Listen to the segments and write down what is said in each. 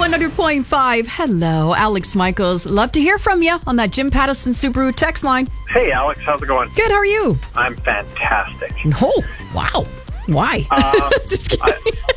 100.5. Hello, Alex Michaels. Love to hear from you on that Jim Pattison Subaru text line. Hey, Alex. How's it going? Good, how are you? I'm fantastic. Oh, wow. Why? Just kidding.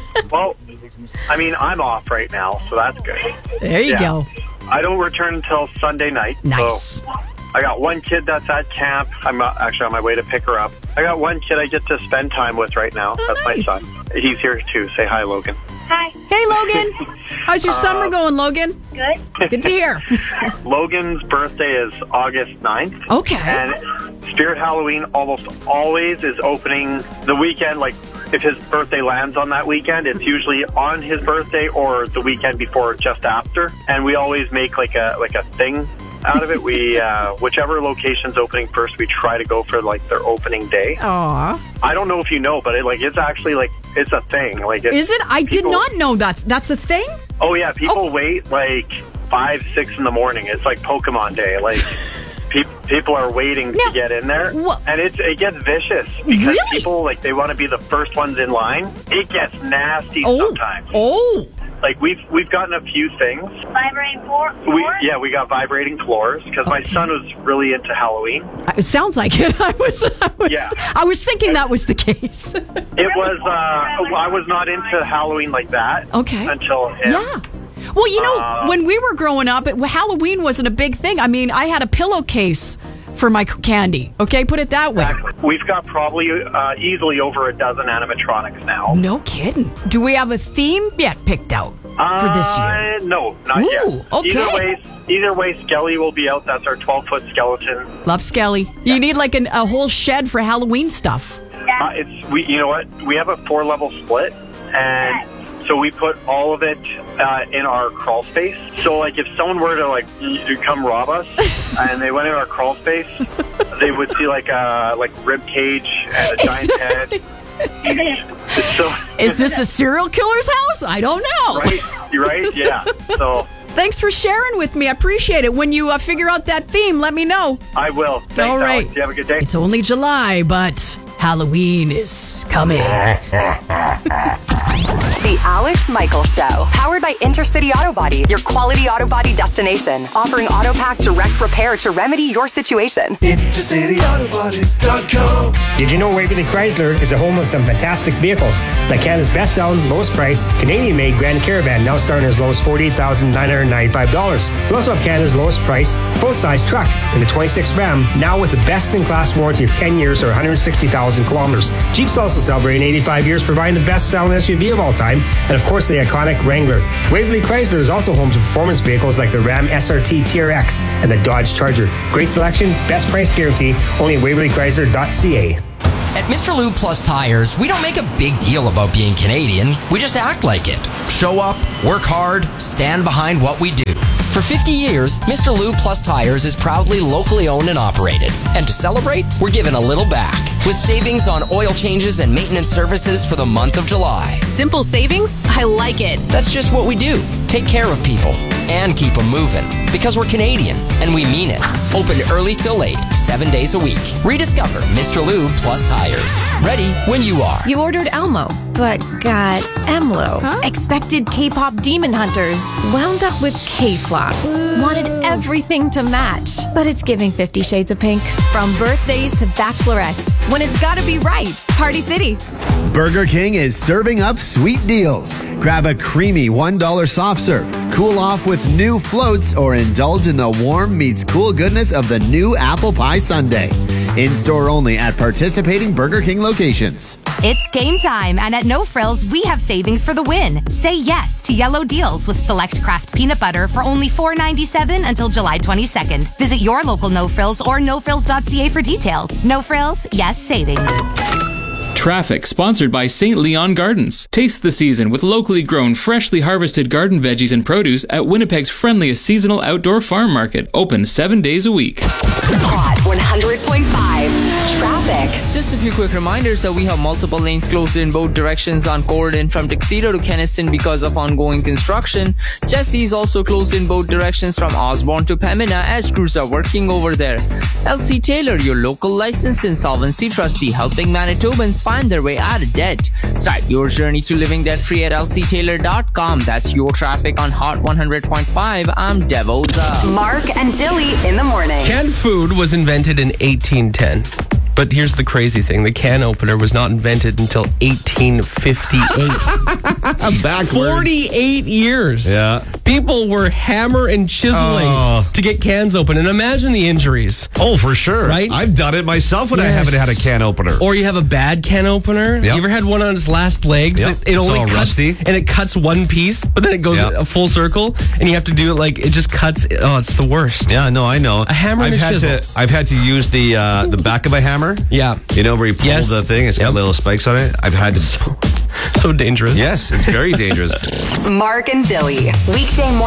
I'm off right now, so that's good. There you go. I don't return until Sunday night. Nice. So I got one kid that's at camp. I'm actually on my way to pick her up. I got one kid I get to spend time with right now. Oh, that's nice. my son. He's here too. Say hi, Logan. Hi. Hey, Logan. How's your summer going, Logan? Good. Good to hear. Logan's birthday is August 9th. Okay. And Spirit Halloween almost always is opening the weekend. Like, if his birthday lands on that weekend, it's usually on his birthday or the weekend before or just after. And we always make like a thing out of it. We whichever location's opening first, we try to go for like their opening day. Aw. I don't know if you know, but it's actually like it's a thing. Like, Is it? I did not know that's a thing. Oh yeah, people wait like 5, 6 in the morning. It's like Pokemon Day. Like people are waiting to get in there, and it gets vicious because people they want to be the first ones in line. It gets nasty sometimes. Oh. Like we've gotten a few things. Vibrating floors? We got vibrating floors because my son was really into Halloween. It sounds like it. I was thinking that was the case. It was. I was not into Halloween like that. Okay. Until him. Yeah. Well, when we were growing up, Halloween wasn't a big thing. I mean, I had a pillowcase for my candy. Okay, put it that way. Exactly. We've got probably easily over a dozen animatronics now. No kidding. Do we have a theme yet picked out for this year? No, not yet. Okay. Either way, Skelly will be out. That's our 12-foot skeleton. Love Skelly. You need like a whole shed for Halloween stuff. You know what? We have a 4-level split, and so we put all of it in our crawl space. So, like, if someone were to come rob us, and they went in our crawl space, they would see like rib cage and a giant head. So, is this a serial killer's house? I don't know. Right? Yeah. So. Thanks for sharing with me. I appreciate it. When you figure out that theme, let me know. I will. Thanks, all right. Alex. You have a good day. It's only July, but Halloween is coming. The Alex Michaels Show, powered by Intercity Auto Body, your quality auto body destination, offering AutoPack direct repair to remedy your situation. IntercityAutoBody.com. Did you know Waverly Chrysler is the home of some fantastic vehicles, like Canada's best-selling, lowest-priced, Canadian-made Grand Caravan, now starting as low as $48,995. We also have Canada's lowest-priced, full-size truck in the 26 Ram, now with a best-in-class warranty of 10 years or 160,000 kilometers. Jeep's also celebrating 85 years, providing the best-selling SUV of all time, and of course the iconic Wrangler. Waverly Chrysler is also home to performance vehicles like the Ram SRT TRX and the Dodge Charger. Great selection, best price guarantee, only at waverlychrysler.ca. At Mr. Lube Plus Tires, we don't make a big deal about being Canadian. We just act like it. Show up, work hard, stand behind what we do. For 50 years, Mr. Lube Plus Tires is proudly locally owned and operated. And to celebrate, we're giving a little back with savings on oil changes and maintenance services for the month of July. Simple savings? I like it. That's just what we do. Take care of people and keep them moving. Because we're Canadian and we mean it. Open early till late, 7 days a week. Rediscover Mr. Lube Plus Tires. Ready when you are. You ordered Elmo, but got Emlo. Huh? Expected K-pop demon hunters. Wound up with K-flops. Wanted everything to match. But it's giving 50 Shades of Pink. From birthdays to bachelorettes. When it's gotta be right. Party City. Burger King is serving up sweet deals. Grab a creamy $1 soft serve, cool off with new floats, or indulge in the warm meets cool goodness of the new apple pie sundae. In-store only at participating Burger King locations. It's game time, and at No Frills, we have savings for the win. Say yes to yellow deals with select Kraft peanut butter for only $4.97 until July 22nd. Visit your local No Frills or nofrills.ca for details. No Frills, yes savings. Traffic, sponsored by St. Leon Gardens. Taste the season with locally grown, freshly harvested garden veggies and produce at Winnipeg's friendliest seasonal outdoor farm market, open 7 days a week. Hot 100.5 traffic. Just a few quick reminders that we have multiple lanes closed in both directions on Corridon from Tuxedo to Keniston because of ongoing construction. Jesse is also closed in both directions from Osborne to Pembina as crews are working over there. LC Taylor, your local licensed insolvency trustee, helping Manitobans find their way out of debt. Start your journey to living debt-free at lctaylor.com. That's your traffic on Hot 100.5. I'm Devoza. Mark and Dilly in the morning. Canned food was invented in 1810. But here's the crazy thing. The can opener was not invented until 1858. Backwards. 48 years. Yeah. People were hammer and chiseling to get cans open. And imagine the injuries. Oh, for sure. Right? I've done it myself when I haven't had a can opener. Or you have a bad can opener. Yep. You ever had one on its last legs? Yep. It only all cuts, rusty. and it cuts one piece, but then it goes a full circle, and you have to do it like it just cuts. Oh, it's the worst. Yeah, no, I know. A hammer and a chisel. I've had to use the back of a hammer. Yeah. You know, where you pull the thing, it's got little spikes on it. I've had to. So dangerous. Yes, it's very dangerous. Mark and Dilly, weekday morning.